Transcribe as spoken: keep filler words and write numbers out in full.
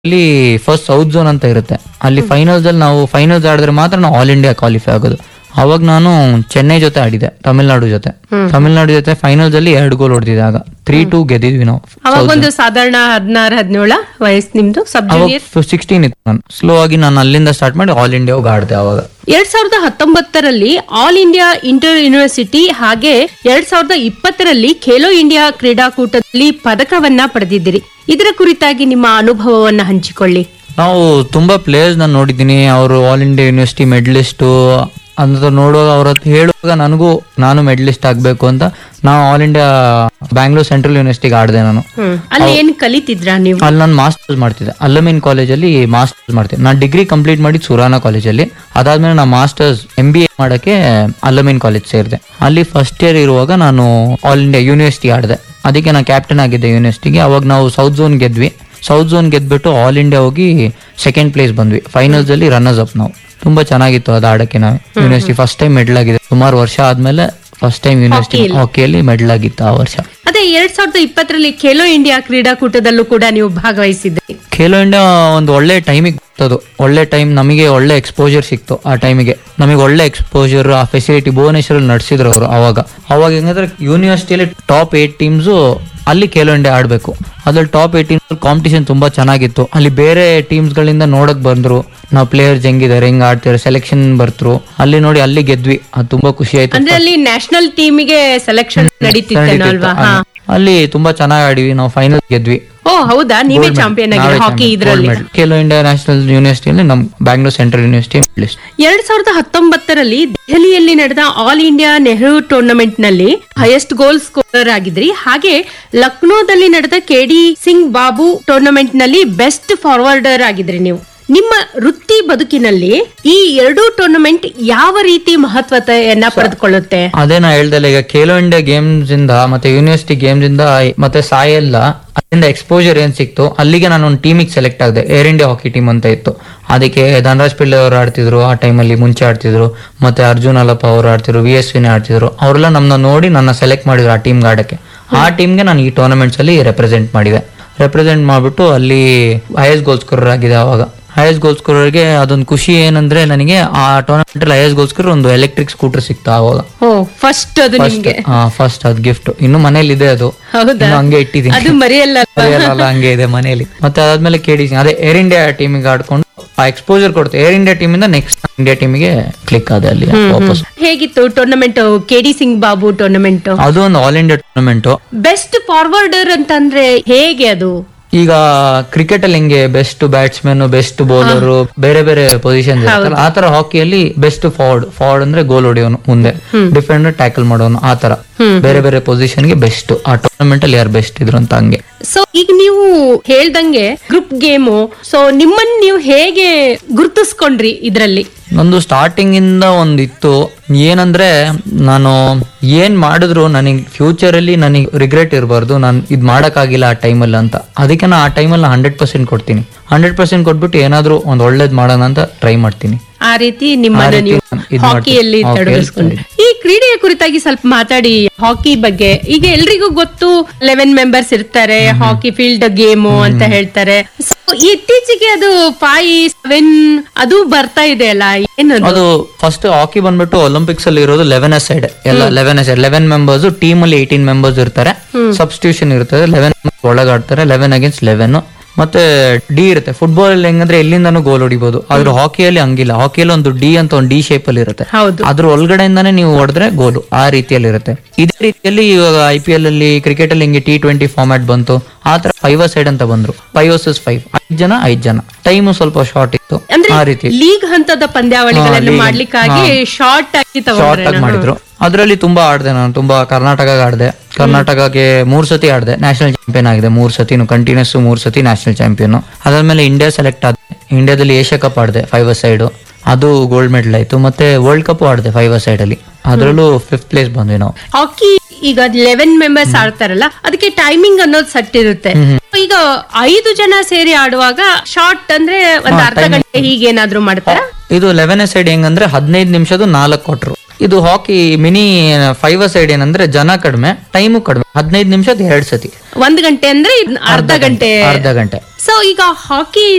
ಅಲ್ಲಿ first south zone ಅಂತ ಇರುತ್ತೆ. ಅಲ್ಲಿ ಫೈನಲ್ಸ್ ಅಲ್ಲಿ ನಾವು ಫೈನಲ್ಸ್ ಆಡಿದ್ರೆ ಮಾತ್ರ ನಾವು ಆಲ್ ಇಂಡಿಯಾ ಕ್ವಾಲಿಫೈ ಆಗೋದು. ಅವಾಗ ನಾನು ಚೆನ್ನೈ ಜೊತೆ ಆಡಿದೆ, ತಮಿಳ್ನಾಡು ಜೊತೆ. ತಮಿಳ್ನಾಡು ಜೊತೆ ಫೈನಲ್ಸ್ ಅಲ್ಲಿ ಎರಡು ಗೋಲ್ ಹೊಡೆದಿದೆ. ಆಗ ತ್ರೀ ಟೂ ಗೆದ್ದಿದ್ವಿ ನಾವು. ಅವಾಗ ಒಂದು ಸಾಧಾರಣ ಹದಿನಾರು ಹದಿನೇಳ ವಯಸ್ಸು ನಿಮ್ದು? ಸಬ್ ಜೂನಿಯರ್ ಸಿಕ್ಸ್ಟೀನ್ ಇತ್ತು. ನಾನು ಸ್ಲೋ ಆಗಿ ನಾನು ಅಲ್ಲಿಂದ ಸ್ಟಾರ್ಟ್ ಮಾಡಿ ಆಲ್ ಇಂಡಿಯಾ ಹೋಗಿ ಆಡಿದೆ. ಅವಾಗ ಎರಡ್ ಸಾವಿರದ ಹತ್ತೊಂಬತ್ತರಲ್ಲಿ ಆಲ್ ಇಂಡಿಯಾ ಇಂಟರ್ ಯೂನಿವರ್ಸಿಟಿ ಹಾಗೆ ಎರಡ್ ಸಾವಿರದ ಇಪ್ಪತ್ತರಲ್ಲಿ ಖೇಲೋ ಇಂಡಿಯಾ ಕ್ರೀಡಾಕೂಟದಲ್ಲಿ ಪದಕವನ್ನ ಪಡೆದಿದ್ದೀರಿ. ಇದರ ಕುರಿತಾಗಿ ನಿಮ್ಮ ಅನುಭವವನ್ನ ಹಂಚಿಕೊಳ್ಳಿ. ನಾವು ತುಂಬಾ ಪ್ಲೇಯರ್ಸ್ ನಾನು ನೋಡಿದ್ದೀನಿ. ಅವರು ಆಲ್ ಇಂಡಿಯಾ ಯೂನಿವರ್ಸಿಟಿ ಮೆಡಲಿಸ್ಟ್ ಅಂತ ನೋಡುವಾಗ ಅವ್ರ ಹತ್ರ ಹೇಳುವಾಗ ನನಗೂ ನಾನು ಮೆಡಲಿಸ್ಟ್ ಆಗ್ಬೇಕು ಅಂತ ನಾವು ಆಲ್ ಇಂಡಿಯಾ ಬ್ಯಾಂಗ್ಳೂರ್ ಸೆಂಟ್ರಲ್ ಯೂನಿವರ್ಸಿಟಿಗೆ ಆಡಿದೆ. ನಾನು ಅಲ್ಲಿ ಏನ್ ಕಲಿತಿದ್ರಾ ನೀವು? ಅಲ್ಲಿ ನಾನು ಮಾಸ್ಟರ್ಸ್ ಮಾಡ್ತಿದ್ದೆ ಅಲ್ಲಮೀನ್ ಕಾಲೇಜಲ್ಲಿ. ಮಾಸ್ಟರ್ಸ್ ಮಾಡ್ತಿದ್ದೆ. ನಾನು ಡಿಗ್ರಿ ಕಂಪ್ಲೀಟ್ ಮಾಡಿ ಸುರಾನ ಕಾಲೇಜಲ್ಲಿ. ಅದಾದ್ಮೇಲೆ ನಾನು ಮಾಸ್ಟರ್ಸ್ ಎಂ ಬಿ ಎ ಮಾಡಕ್ಕೆ ಅಲ್ಲಮೀನ್ ಕಾಲೇಜ್ ಸೇರಿದೆ. ಅಲ್ಲಿ ಫಸ್ಟ್ ಇಯರ್ ಇರುವಾಗ ನಾನು ಆಲ್ ಇಂಡಿಯಾ ಯೂನಿವರ್ಸಿಟಿ ಆಡಿದೆ. ಅದಕ್ಕೆ ನಾನು ಕ್ಯಾಪ್ಟನ್ ಆಗಿದ್ದೆ ಯೂನಿವರ್ಸಿಟಿಗೆ. ಅವಾಗ ನಾವು south zone ಗೆದ್ವಿ. South zone ಗೆದ್ಬಿಟ್ಟು all India ಹೋಗಿ ಸೆಕೆಂಡ್ ಪ್ಲೇಸ್ ಬಂದ್ವಿ. ಫೈನಲ್ಸ್ ಅಲ್ಲಿ ರನ್ನರ್ಸ್ ಅಪ್ ನಾವು. ತುಂಬಾ ಚೆನ್ನಾಗಿತ್ತು ಅದು ಆಡಕ್ಕೆ. ನಾವು ಯೂನಿವರ್ಸಿಟಿ ಫಸ್ಟ್ ಟೈಮ್ ಮೆಡಲ್ ಆಗಿದೆ. ಸುಮಾರು ವರ್ಷ ಆದ್ಮೇಲೆ ಫಸ್ಟ್ ಟೈಮ್ ಯೂನಿವರ್ಸಿಟಿ ಹಾಕಿಯಲ್ಲಿ ಮೆಡಲ್ ಆಗಿತ್ತು ಆ ವರ್ಷ. ಅದೇ ಎರಡ್ ಸಾವಿರದ ಇಪ್ಪತ್ತರಲ್ಲಿ ಖೇಲೋ ಇಂಡಿಯಾ ಕ್ರೀಡಾಕೂಟದಲ್ಲೂ ಕೂಡ ನೀವು ಭಾಗವಹಿಸಿದ್ರಿ. ಖೇಲೋ ಇಂಡಿಯಾ ಒಂದು ಒಳ್ಳೆ ಟೈಮಿಗೆ ಬರ್ತದು. ಒಳ್ಳೆ ಟೈಮ್, ನಮಗೆ ಒಳ್ಳೆ ಎಕ್ಸ್ಪೋಜರ್ ಸಿಕ್ತು ಆ ಟೈಮಿಗೆ. ನಮಗೆ ಒಳ್ಳೆ ಎಕ್ಸ್ಪೋಜರ್, ಆ ಫೆಸಿಲಿಟಿ ಭುವನೇಶ್ವರಲ್ಲಿ ನಡೆಸಿದ್ರು ಅವರು. ಅವಾಗ ಅವಾಗ ಹೆಂಗಂದ್ರೆ ಯೂನಿವರ್ಸಿಟಿಯಲ್ಲಿ ಟಾಪ್ ಏಟ್ ಟೀಮ್ಸು ಅಲ್ಲಿ ಖೇಲೋ ಇಂಡಿಯಾ ಆಡ್ಬೇಕು. ಅದ್ರಲ್ಲಿ ಟಾಪ್ ಏಟ್ ಟೀಮ್ಸ್ ಕಾಂಪಿಟೇಷನ್ ತುಂಬಾ ಚೆನ್ನಾಗಿತ್ತು. ಅಲ್ಲಿ ಬೇರೆ ಟೀಮ್ಸ್ ಗಳಿಂದ ನೋಡಕ್ ಬಂದ್ರು ನಾವು ಪ್ಲೇಯರ್ಸ್ ಹೆಂಗಿದ್ದಾರೆ, ಹೆಂಗ್ ಆಡ್ತಾರೆ, ಸೆಲೆಕ್ಷನ್ ಬರ್ತರು. ಅಲ್ಲಿ ನೋಡಿ ಅಲ್ಲಿ ಗೆದ್ವಿ. ಅದು ತುಂಬಾ ಖುಷಿ ಆಯ್ತು. ಅಂದ್ರೆ ಅಲ್ಲಿ ನ್ಯಾಷನಲ್ ಟೀಮಿಗೆ ಸೆಲೆಕ್ಷನ್ ನಡೀತಿತ್ತಲ್ವಾ? ಅಲ್ಲಿ ತುಂಬಾ ಚೆನ್ನಾಗಿ ಆಡಿವಿ. ನಾವು ಫೈನಲ್ ಗೆದ್ವಿ. ಓ ಹೌದಾ, ನೀವೇ ಚಾಂಪಿಯನ್ ಆಗಿ ಹಾಕಿ ಇದರಲ್ಲಿ? ಖೇಲೋ ಇಂಡಿಯಾ ನ್ಯಾಷನಲ್ ಯೂನಿವರ್ಸಿಟಿಯಲ್ಲಿ ನಮ್ ಬ್ಯಾಂಗ್ಳೂರ್ ಸೆಂಟ್ರಲ್ ಯೂನಿವರ್ಸಿಟಿ ಲಿಸ್ಟ್. ಎರಡ್ ಸಾವಿರದ ಹತ್ತೊಂಬತ್ತರಲ್ಲಿ ದೆಹಲಿಯಲ್ಲಿ ನಡೆದ ಆಲ್ ಇಂಡಿಯಾ ನೆಹರು ಟೂರ್ನಮೆಂಟ್ ನಲ್ಲಿ ಹೈಯೆಸ್ಟ್ ಗೋಲ್ ಸ್ಕೋರರ್ ಆಗಿದ್ರಿ. ಹಾಗೆ ಲಕ್ನೋದಲ್ಲಿ ನಡೆದ ಕೆಡಿ ಸಿಂಗ್ ಬಾಬು ಟೂರ್ನಮೆಂಟ್ ನಲ್ಲಿ ಬೆಸ್ಟ್ ಫಾರ್ವರ್ಡರ್ ಆಗಿದ್ರಿ ನೀವು. ನಿಮ್ಮ ವೃತ್ತಿ ಬದುಕಿನಲ್ಲಿ ಈ ಎರಡೂ ಟೂರ್ನಮೆಂಟ್ ಯಾವ ರೀತಿ ಮಹತ್ವತೆಯನ್ನ ಪಡೆದುಕೊಳ್ಳುತ್ತೆ? ಅದೇ ನಾ ಹೇಳ್ದಲ್ಲ, ಈಗ ಖೇಲೋ ಇಂಡಿಯಾ ಗೇಮ್ಸ್ ಇಂದ ಮತ್ತೆ ಯೂನಿವರ್ಸಿಟಿ ಗೇಮ್ಸ್ ಇಂದ ಮತ್ತೆ ಸಾಯಲ್ಲ ಅದರಿಂದ ಎಕ್ಸ್ಪೋಜರ್ ಏನ್ ಸಿಕ್ತು, ಅಲ್ಲಿಗೆ ನಾನು ಒಂದು ಟೀಮಿಗೆ ಸೆಲೆಕ್ಟ್ ಆಗಿದೆ. ಏರ್ ಇಂಡಿಯಾ ಹಾಕಿ ಟೀಮ್ ಅಂತ ಇತ್ತು. ಅದಕ್ಕೆ ಧನರಾಜ್ ಪಿಳ್ಳೆ ಅವರು ಆಡ್ತಿದ್ರು ಆ ಟೈಮಲ್ಲಿ, ಮುಂಚೆ ಆಡ್ತಿದ್ರು. ಮತ್ತೆ ಅರ್ಜುನ್ ಅಲ್ಲಪ್ಪ ಅವರು ಆಡ್ತಿದ್ರು, ವಿ ಎಸ್ ವಿನೇ ಆಡ್ತಿದ್ರು. ಅವರೆಲ್ಲ ನಮ್ಮನ್ನ ನೋಡಿ ನನ್ನ ಸೆಲೆಕ್ಟ್ ಮಾಡಿದ್ರು ಆ ಟೀಮ್ಗೆ ಆಡಕ್ಕೆ. ಆ ಟೀಮ್ಗೆ ನಾನು ಈ ಟೂರ್ನಮೆಂಟ್ಸ್ ಅಲ್ಲಿ ರೆಪ್ರೆಸೆಂಟ್ ಮಾಡಿದೆ. ರೆಪ್ರೆಸೆಂಟ್ ಮಾಡ್ಬಿಟ್ಟು ಅಲ್ಲಿ ಹೈಯೆಸ್ಟ್ ಗೋಲ್ ಸ್ಕೋರರ್ ಆಗಿದೆ. ಅವಾಗ ಹೈಯೆಸ್ಟ್ ಗೋಲ್ ಸ್ಕೋರರ್ಗೆ ಅದೊಂದು ಖುಷಿ ಏನಂದ್ರೆ, ನನಗೆ ಆ ಟೂರ್ನಮೆಂಟ್ ಅಲ್ಲಿ ಹೈಯೆಸ್ಟ್ ಗೋಲ್ ಸ್ಕೋರರ್ ಒಂದು ಎಲೆಕ್ಟ್ರಿಕ್ ಸ್ಕೂಟರ್ ಸಿಕ್ತಾ ಅವಾಗ. ಫಸ್ಟ್ ಅದು ನಿಮಗೆ? ಫಸ್ಟ್ ಅದು ಗಿಫ್ಟ್. ಇನ್ನು ಮನೇಲಿ ಇದೆ ಅದು, ಹಂಗೆ ಇಟ್ಟಿದ್ದೀನಿ. ಅದು ಮರೆಯಲ್ಲ, ಹಂಗೆ ಇದೆ ಮನೇಲಿ. ಮತ್ತೆ ಅದಾದ್ಮೇಲೆ ಕೆಡಿ ಸಿಂಗ್ ಅದೇ ಏರ್ ಇಂಡಿಯಾ ಟೀಮಿಗೆ ಆಡ್ಕೊಂಡು ಆ ಎಕ್ಸ್ಪೋಜರ್ ಕೊಡುತ್ತೆ. ಏರ್ ಇಂಡಿಯಾ ಟೀಮ್ ಇಂದ ನೆಕ್ಸ್ಟ್ ಇಂಡಿಯಾ ಟೀಮಿಗೆ ಕ್ಲಿಕ್ ಆದ ಅಲ್ಲಿ ವಾಪಸ್. ಹೇಗಿತ್ತು ಟೂರ್ನಮೆಂಟ್? ಕೆಡಿ ಸಿಂಗ್ ಬಾಬು ಟೂರ್ನಮೆಂಟ್ ಅದು ಒಂದು all India tournament. Best forwarder ಅಂತಂದ್ರೆ ಹೇಗೆ ಅದು? ಈಗ ಕ್ರಿಕೆಟ್ ಅಲ್ಲಿ ಹೆಂಗೆ ಬೆಸ್ಟ್ ಬ್ಯಾಟ್ಸ್ಮನ್, ಬೆಸ್ಟ್ ಬೌಲರ್, ಬೇರೆ ಬೇರೆ ಪೊಸಿಷನ್ ಇರುತ್ತಲ್ಲ, ಆತರ ಹಾಕಿಯಲ್ಲಿ ಬೆಸ್ಟ್ ಫಾರ್ವರ್ಡ್. ಫಾರ್ವರ್ಡ್ ಅಂದ್ರೆ ಗೋಲ್ ಹೊಡೆಯೋನು, ಮುಂದೆ ಡಿಫೆಂಡರ್ ಟ್ಯಾಕಲ್ ಮಾಡೋನು, ಆತರ ಬೇರೆ ಬೇರೆ ಪೊಸಿಷನ್ ಗೆ ಬೆಸ್ಟ್. ಆ ಟೂರ್ನಮೆಂಟ್ ಅಲ್ಲಿ ಯಾರು ಬೆಸ್ಟ್ ಇದ್ರು ಅಂತ ಹಂಗೆ. ಸೊ ಈಗ ನೀವು ಹೇಳ್ದಂಗೆ ಗ್ರೂಪ್ ಗೇಮು, ಸೊ ನಿಮ್ಮನ್ನ ನೀವು ಹೇಗೆ ಗುರುತಿಸ್ಕೊಂಡ್ರಿ ಇದ್ರಲ್ಲಿ? ನಂದು ಸ್ಟಾರ್ಟಿಂಗ್ ಇಂದ ಒಂದಿತ್ತು ಏನಂದ್ರೆ, ನಾನು ಏನ್ ಮಾಡಿದ್ರು ನನಗೆ ಫ್ಯೂಚರ್ ಅಲ್ಲಿ ನನಗೆ ರಿಗ್ರೆಟ್ ಇರಬಾರ್ದು, ನಾನು ಇದ್ ಮಾಡಕ್ಕಾಗಿಲ್ಲ ಆ ಟೈಮಲ್ಲಿ ಅಂತ. ಅದಕ್ಕೆ ನಾ ಆ ಟೈಮಲ್ಲಿ ಹಂಡ್ರೆಡ್ ಪರ್ಸೆಂಟ್ ಕೊಡ್ತೀನಿ. ಹಂಡ್ರೆಡ್ ಪರ್ಸೆಂಟ್ ಕೊಟ್ಬಿಟ್ಟು ಏನಾದ್ರು ಒಂದ್ ಒಳ್ಳೇದ್ ಮಾಡೋಣ ಅಂತ ಟ್ರೈ ಮಾಡ್ತೀನಿ. ಆ ರೀತಿ ನಿಮ್ಮನ್ನ ನೀವು ಹಾಕಿಯಲ್ಲಿ ತೊಡಗಿಸ್ಕೊಂಡ್ರಿ. ಈ ಕ್ರೀಡೆಯ ಕುರಿತಾಗಿ ಸ್ವಲ್ಪ ಮಾತಾಡಿ, ಹಾಕಿ ಬಗ್ಗೆ. ಈಗ ಎಲ್ರಿಗೂ ಗೊತ್ತು ಲೆವೆನ್ ಮೆಂಬರ್ಸ್ ಇರ್ತಾರೆ, ಹಾಕಿ ಫೀಲ್ಡ್ ಗೇಮು ಅಂತ ಹೇಳ್ತಾರೆ. ಸೊ ಇತ್ತೀಚೆಗೆ ಅದು ಫೈವ್ ಸೆವೆನ್ ಅದು ಬರ್ತಾ ಇದೆ ಅಲ್ಲ, ಏನದು? ಅದು ಫಸ್ಟ್ ಹಾಕಿ ಬಂದ್ಬಿಟ್ಟು ಒಲಿಂಪಿಕ್ಸ್ ಅಲ್ಲಿ ಇರೋದು ಲೆವೆನ್ ಸೈಡ್ ಎಲ್ಲ eleven side eleven members. Team ಅಲ್ಲಿ ಏಟೀನ್ ಮೆಂಬರ್ಸ್ ಇರ್ತಾರೆ, ಸಬ್ಸ್ಟಿಟ್ಯೂಷನ್ ಇರ್ತದೆ. Eleven ಒಳಗಾಡ್ತಾರೆ, eleven against eleven. ಮತ್ತೆ ಡಿ ಇರುತ್ತೆ. ಫುಟ್ಬಾಲ್ ಅಲ್ಲಿ ಹೆಂಗಂದ್ರೆ ಎಲ್ಲಿಂದಾನು ಗೋಲ್ ಹೊಡಿಬಹುದು, ಆದ್ರೆ ಹಾಕಿಯಲ್ಲಿ ಹಂಗಿಲ್ಲ. ಹಾಕಿಯಲ್ಲಿ ಒಂದು ಡಿ ಅಂತ ಒಂದು ಡಿ ಶೇಪ್ ಅಲ್ಲಿ ಇರುತ್ತೆ, ಅದ್ರ ಒಳಗಡೆಯಿಂದಾನೇ ನೀವು ಹೊಡೆದ್ರೆ ಗೋಲು, ಆ ರೀತಿಯಲ್ಲಿ ಇರುತ್ತೆ. ಇದೇ ರೀತಿಯಲ್ಲಿ ಇವಾಗ ಐ ಪಿ ಎಲ್ ಅಲ್ಲಿ, ಕ್ರಿಕೆಟ್ ಅಲ್ಲಿ ಹಿಂಗೆ ಟಿ ಟ್ವೆಂಟಿ ಫಾರ್ಮ್ಯಾಟ್ ಬಂತು. ಆತರ ಫೈವ್ ಸೈಡ್ ಅಂತ ಬಂದ್ರು, ಫೈವ್ ವರ್ಸಸ್ ಫೈವ್, ಐದ್ ಜನ ಐದ್ ಜನ. ಟೈಮ್ ಸ್ವಲ್ಪ ಶಾರ್ಟ್ ಇತ್ತು. ಆ ರೀತಿ ಲೀಗ್ ಹಂತದ ಪಂದ್ಯಾವಳಿಗಳನ್ನು ಮಾಡ್ಲಿಕ್ಕಾಗಿ ಶಾರ್ಟ್ ಆಗಿ ಶಾರ್ಟ್ ಆಗಿ ಮಾಡಿದ್ರು. ಅದ್ರಲ್ಲಿ ತುಂಬಾ ಆಡ್ದೆ ನಾನು. ತುಂಬಾ ಕರ್ನಾಟಕ ಆಡ್ದೆ. ಕರ್ನಾಟಕಕ್ಕೆ ಮೂರ್ ಸತಿ ಆಡ್ದೆ, ನ್ಯಾಷನಲ್ ಚಾಂಪಿಯನ್ ಆಗಿದೆ ಮೂರ್ ಸತಿ ಕಂಟಿನ್ಯೂಸ್, ಮೂರ್ ಸತಿ ನ್ಯಾಷನಲ್ ಚಾಂಪಿಯನ್. ಅದಾದ್ಮೇಲೆ ಇಂಡಿಯಾ ಸೆಲೆಕ್ಟ್ ಆದೆ. ಇಂಡಿಯಾದಲ್ಲಿ ಏಷ್ಯಾ ಕಪ್ ಆಡ್ದೆ ಫೈವ್ ಸೈಡ್, ಅದು ಗೋಲ್ಡ್ ಮೆಡಲ್ ಆಯ್ತು. ಮತ್ತೆ ವರ್ಲ್ಡ್ ಕಪ್ ಆಡ್ದೆ ಫೈವ್ ಸೈಡ್ ಅಲ್ಲಿ, ಅದ್ರಲ್ಲೂ ಫಿಫ್ತ್ ಪ್ಲೇಸ್ ಬಂದ್ವಿ ನಾವು. ಹಾಕಿ ಈಗ ಲೆವೆನ್ ಮೆಂಬರ್ಸ್ ಆಡ್ತಾರಲ್ಲ, ಅದಕ್ಕೆ ಟೈಮಿಂಗ್ ಅನ್ನೋದು ಸೆಟ್ ಇರುತ್ತೆ. ಈಗ ಐದು ಜನ ಸೇರಿ ಆಡುವಾಗ ಶಾರ್ಟ್ ಅಂದ್ರೆ ಒಂದ್ ಅರ್ಧ ಗಂಟೆ ಹೀಗೇನಾದ್ರು ಮಾಡ್ತಾರ? ಇದು ಲೆವೆನ್ ಸೈಡ್ ಹೆಂಗಂದ್ರೆ ಹದಿನೈದು ನಿಮಿಷದ್ದು ನಾಲ್ಕು ಕೊಟ್ರು. ಇದು ಹಾಕಿ ಮಿನಿ ಫೈವ್ ಸೈಡ್ ಏನಂದ್ರೆ ಜನ ಕಡಿಮೆ, ಟೈಮು ಕಡಿಮೆ, ಹದಿನೈದು ನಿಮಿಷದ ಎರಡ್ ಸತಿ. ಒಂದ್ ಗಂಟೆ ಅಂದ್ರೆ ಅರ್ಧ ಗಂಟೆ ಅರ್ಧ ಗಂಟೆ. ಸೊ ಈಗ ಹಾಕಿ